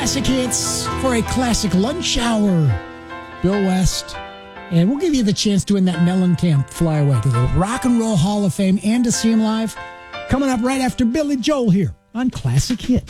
Classic hits for a classic lunch hour. Bill West. And we'll give you the chance to win that Mellencamp flyaway to the Rock and Roll Hall of Fame and to see him live. Coming up right after Billy Joel here on Classic Hits.